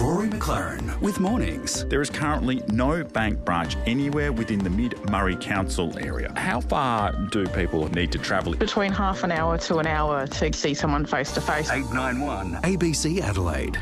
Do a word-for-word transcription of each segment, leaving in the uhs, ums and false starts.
Rory McLaren with Mornings. There is currently no bank branch anywhere within the Mid-Murray Council area. How far do people need to travel? Between half an hour to an hour to see someone face to face. eight nine one A B C Adelaide.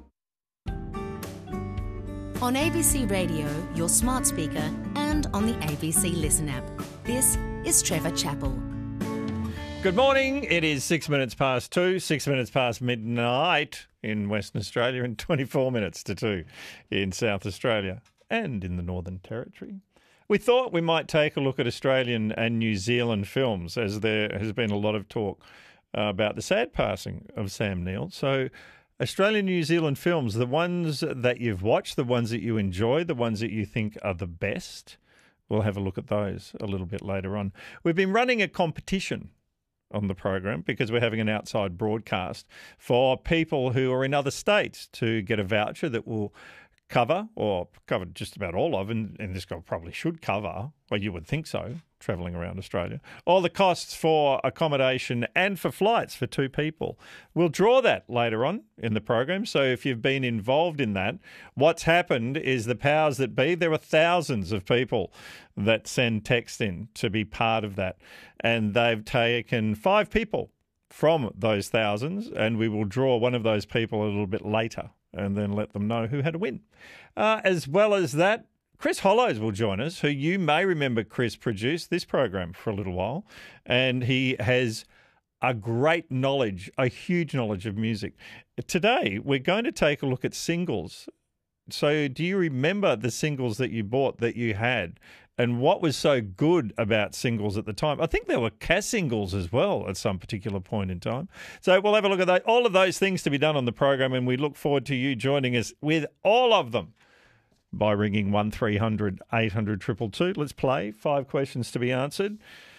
On A B C Radio, your smart speaker, and on the A B C Listen app. This is Trevor Chappell. Good morning. It is six minutes past two, six minutes past midnight in Western Australia, and twenty-four minutes to two in South Australia and in the Northern Territory. We thought we might take a look at Australian and New Zealand films, as there has been a lot of talk uh, about the sad passing of Sam Neill. So Australian New Zealand films, the ones that you've watched, the ones that you enjoy, the ones that you think are the best. We'll have a look at those a little bit later on. We've been running a competition on the program because we're having an outside broadcast for people who are in other states to get a voucher that will cover, or cover just about all of, and, and this guy probably should cover, well, you would think so, travelling around Australia, all the costs for accommodation and for flights for two people. We'll draw that later on in the program. So if you've been involved in that, what's happened is the powers that be, there are thousands of people that send text in to be part of that. And they've taken five people from those thousands, and we will draw one of those people a little bit later and then let them know who had a win. Uh, as well as that, Chris Hollows will join us, who you may remember Chris produced this program for a little while, and he has a great knowledge, a huge knowledge of music. Today, we're going to take a look at singles. So do you remember the singles that you bought that you had, and what was so good about singles at the time? I think there were Cass singles as well at some particular point in time. So we'll have a look at that. All of those things to be done on the program, and we look forward to you joining us with all of them by ringing one three hundred eight hundred two two two. Let's play. Five questions to be answered.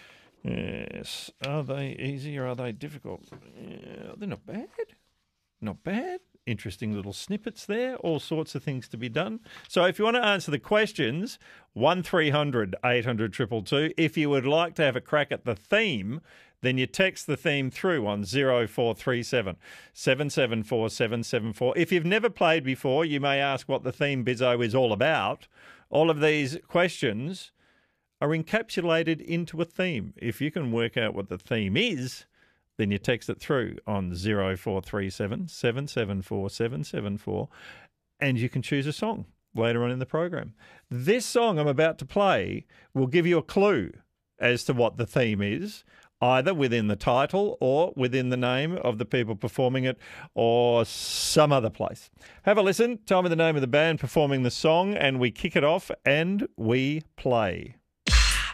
Yes. Are they easy or are they difficult? Yeah, they're not bad. Not bad. Interesting little snippets there. All sorts of things to be done. So if you want to answer the questions, one three hundred eight hundred two two two. If you would like to have a crack at the theme, then you text the theme through on zero four three seven seven seven four seven seven four. If you've never played before, you may ask what the theme bizzo is all about. All of these questions are encapsulated into a theme. If you can work out what the theme is, then you text it through on zero four three seven seven seven four seven seven four, and you can choose a song later on in the program. This song I'm about to play will give you a clue as to what the theme is, either within the title or within the name of the people performing it or some other place. Have a listen. Tell me the name of the band performing the song, and we kick it off and we play.